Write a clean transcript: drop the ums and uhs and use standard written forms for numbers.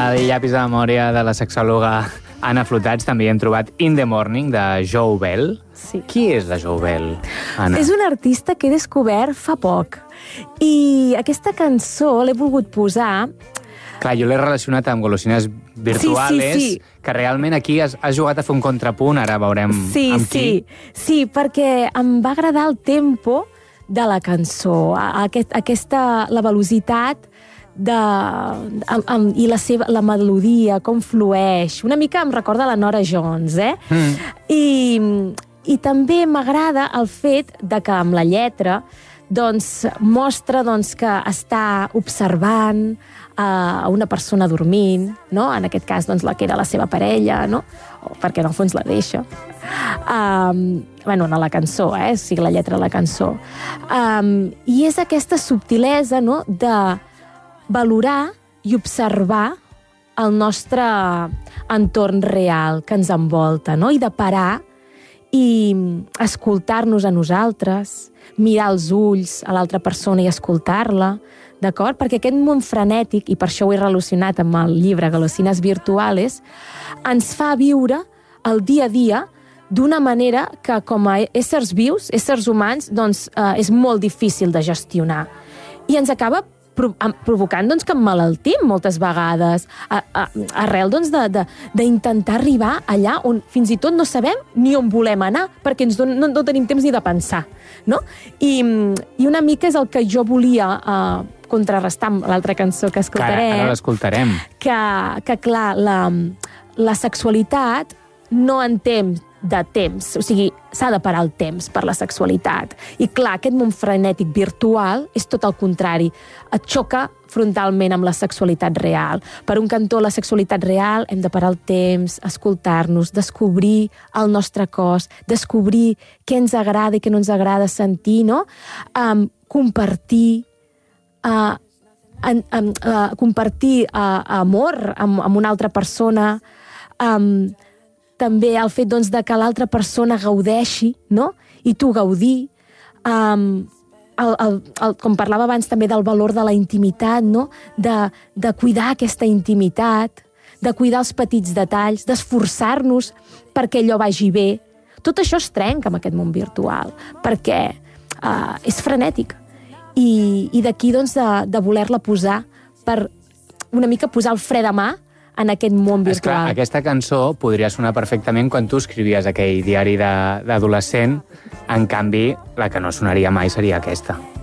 Al llapis de memòria de la sexòloga Anna Flotats també hi hem trobat In the Morning, de Joe Bell. Sí. Qui és la Joe Bell, Anna? És una artista que he descobert fa poc. I aquesta cançó l'he volgut posar... Clar, jo l'he relacionat amb golosines virtuals, sí. que realment aquí has jugat a fer un contrapunt, ara veurem amb qui. Sí, perquè em va agradar el tempo de la cançó, la velocitat i la melodia, com flueix. Una mica em recorda la Norah Jones, I també m'agrada el fet de que amb la lletra mostra que està observant a una persona dormint, no? En aquest cas, la que era la seva parella, no? Perquè en el fons la deixa. No la cançó, o sigui, la lletra de la cançó. I és aquesta subtilesa, no?, de valorar i observar el nostre entorn real que ens envolta, no? I de parar i escoltar-nos a nosaltres, mirar els ulls a l'altra persona i escoltar-la, d'acord? Perquè aquest món frenètic, i per això ho he relacionat amb el llibre Golosines virtuales, ens fa viure el dia a dia d'una manera que, com a éssers vius, éssers humans, és molt difícil de gestionar. I ens acaba provocant que emmalaltim moltes vegades, arrel d'intentar arribar allà on fins i tot no sabem ni on volem anar, perquè no tenim temps ni de pensar, no? I una mica és el que jo volia contrarrestar amb l'altra cançó que escoltarem. Ara l'escoltarem. Que clar, la sexualitat no entén de temps, o sigui, s'ha de parar el temps per la sexualitat. I clar, aquest món frenètic virtual és tot el contrari, et xoca frontalment amb la sexualitat real. Per un cantó, la sexualitat real, hem de parar el temps, escoltar-nos, descobrir el nostre cos, descobrir què ens agrada i què no ens agrada sentir, no? Compartir amor amb una altra persona, també el fet que l'altra persona gaudeixi, no? I tu gaudir. Com parlava abans també del valor de la intimitat, no? De cuidar aquesta intimitat, de cuidar els petits detalls, d'esforçar-nos perquè allò vagi bé. Tot això es trenca amb aquest món virtual, perquè és frenètic. I d'aquí de voler-la posar per una mica posar el fre de mà en aquest món virtual. Esclar, aquesta cançó podria sonar perfectament quan tu escrivies aquell diari d'adolescent, en canvi, la que no sonaria mai seria aquesta.